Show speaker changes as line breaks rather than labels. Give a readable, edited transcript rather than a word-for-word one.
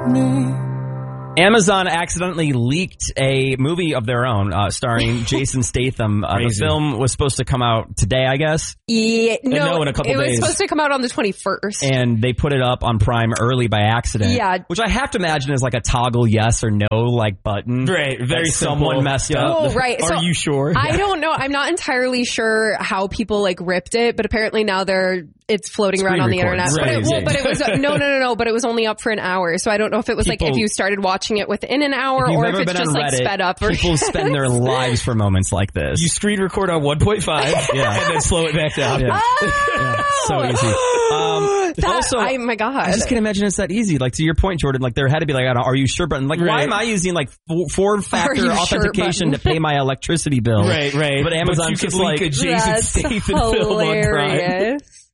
Amazon accidentally leaked a movie of their own starring Jason Statham. The film was supposed to come out today, I guess.
Yeah, no,
in a couple days.
It was supposed to come out on the 21st.
And they put it up on Prime early by accident.
Yeah.
Which I have to imagine is like a toggle yes or no like button.
Right. Very simple.
Someone messed up.
Oh, right.
Are you sure?
I don't know. I'm not entirely sure how people like ripped it, but apparently now it's floating around on the internet.
Right.
But it was no. But it was only up for an hour, so I don't know if it was like if you started watching it within an hour or if it's just like
Reddit,
sped up. Or
people spend their lives for moments like this.
You screen record on 1.5 and then slow it back down.
Yeah. So easy. Also,
oh my god!
I just can't imagine it's that easy. Like to your point, Jordan. Like there had to be like are you sure button. Like why am I using like four-factor authentication to pay my electricity bill?
Right.
But Amazon just like
a Jason Statham film on Prime.